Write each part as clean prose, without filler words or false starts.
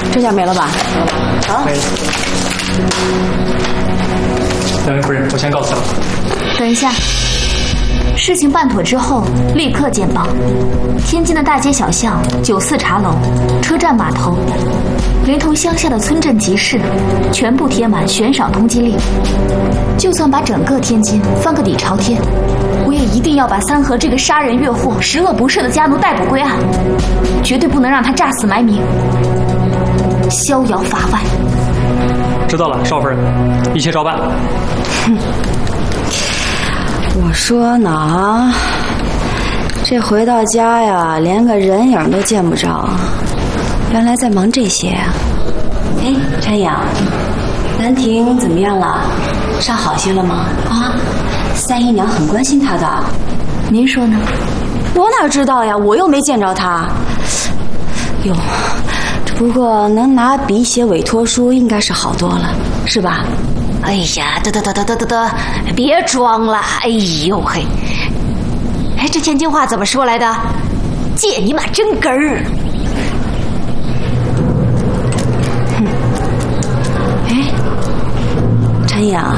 这下没了吧？好。 两位夫人，我先告辞了。 等一下，事情办妥之后立刻见报。天津的大街小巷、酒肆茶楼、车站码头，连同乡下的村镇集市，全部贴满悬赏通缉令。就算把整个天津翻个底朝天，我也一定要把三河这个杀人越货、十恶不赦的家奴逮捕归案，绝对不能让他诈死埋名，逍遥法外。 知道了，少夫人，一切照办。 哼，我说呢，这回到家呀，连个人影都见不着，原来在忙这些啊。哎，陈阳，兰亭怎么样了？伤好些了吗？啊，三姨娘很关心她的。 您说呢？ 我哪知道呀，我又没见着她。哟，不过能拿笔写委托书，应该是好多了，是吧？ 哎呀，得，别装了！哎呦嘿，哎，这天津话怎么说来的？借你妈真根儿！ 哼，哎，陈阳，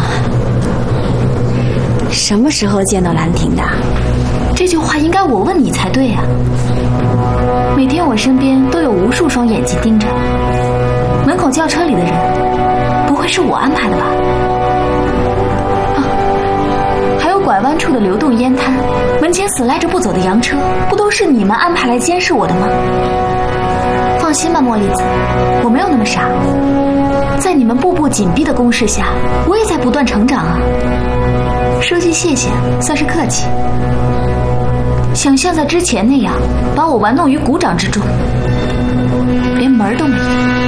什么时候见到兰亭的？ 这句话应该我问你才对呀。每天我身边都有无数双眼睛盯着，门口轿车里的人，不会是我安排的吧？啊，还有拐弯处的流动烟摊，门前死赖着不走的洋车，不都是你们安排来监视我的吗？放心吧，茉莉子，我没有那么傻。在你们步步紧逼的攻势下，我也在不断成长啊。说句谢谢，算是客气。想像在之前那样把我玩弄于股掌之中，连门儿都没有。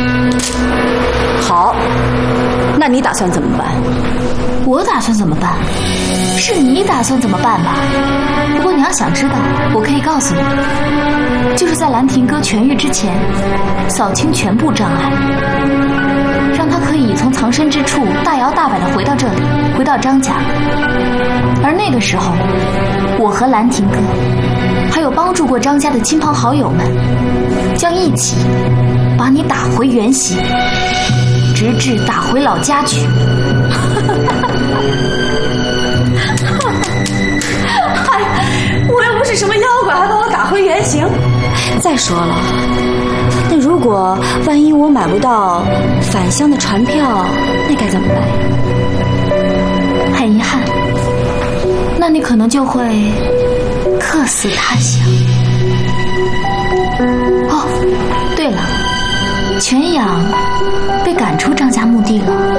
好，那你打算怎么办？ 我打算怎么办？是你打算怎么办吧？不过你要想知道，我可以告诉你，就是在兰亭哥痊愈之前，扫清全部障碍，让他可以从藏身之处大摇大摆地回到这里，回到张家。而那个时候，我和兰亭哥还有帮助过张家的亲朋好友们，将一起把你打回原形，直至打回老家去。我又不是什么妖怪，还把我打回原形。 再说了，那如果万一我买不到返乡的船票，那该怎么办？ 很遗憾，那你可能就会客死他乡。哦，对了，全养被赶出张家墓地了。